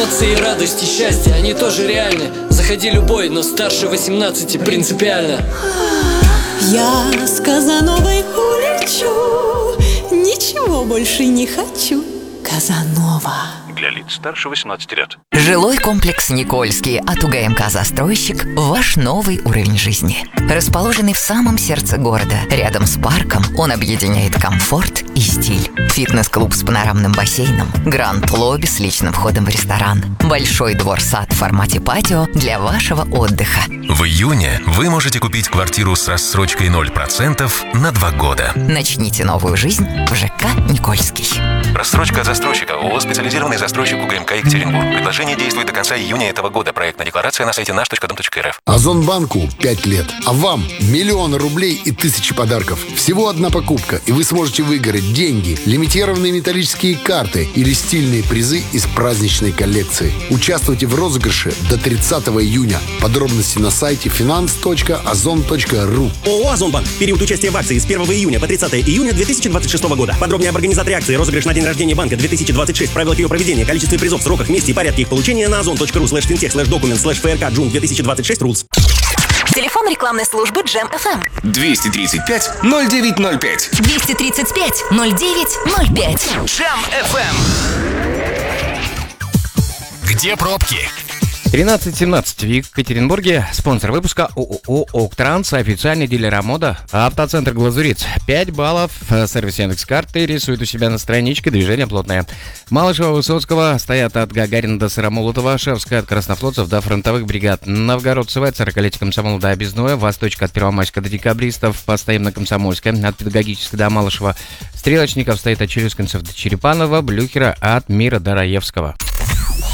Эмоции, радость и счастье, они тоже реальны. Заходи любой, но старше 18 принципиально. Я с Казановой улечу, ничего больше не хочу. Казанова. Для лиц старше 18 лет. Жилой комплекс «Никольский» от УГМК «Застройщик» – ваш новый уровень жизни. Расположенный в самом сердце города, рядом с парком, он объединяет комфорт и стиль. Фитнес-клуб с панорамным бассейном, гранд-лобби с личным входом в ресторан, большой двор-сад в формате патио для вашего отдыха. В июне вы можете купить квартиру с рассрочкой 0% на 2 года. Начните новую жизнь в ЖК «Никольский». Рассрочка от застройщика. ООО «Специализированный застройщик УГМК Екатеринбург». Предложение действует до конца июня этого года. Проектная декларация на сайте наш.дом.рф. Озонбанку 5 лет, а вам миллионы рублей и тысячи подарков. Всего одна покупка, и вы сможете выиграть деньги, лимитированные металлические карты или стильные призы из праздничной коллекции. Участвуйте в розыгрыше до 30 июня. Подробности на сайте finance.ozon.ru. ООО «Озонбанк». Период участия в акции с 1 июня по 30 июня 2026 года. Подробнее об организаторе акции, розыгрыш на день рождения банка 2026, правилах ее проведения, количестве призов, сроках, месте и порядке их получения на ozon.ru/fintech/document/frk/June 2026 rules. Телефон рекламной службы Джем FM 235 0905. 235 0905. Джем FM. Где пробки? 13:17 в Екатеринбурге. Спонсор выпуска ООО «Октранс», официальный дилер АМОДа, автоцентр «Глазуриц». 5 баллов. Сервис Яндекс.Карты рисует у себя на страничке, движение плотное. Малышева-Высоцкого стоят от Гагарина до Сыромолотова, Шевская от Краснофлотцев до фронтовых бригад. Новгородцева от 40-летия комсомола до Объездное, Восточка от Первомайска до Декабристов, постоим на Комсомольской, от Педагогической до Малышева. Стрелочников стоит от Челюскинцев до Черепанова, Блюхера от Мира до Раевского.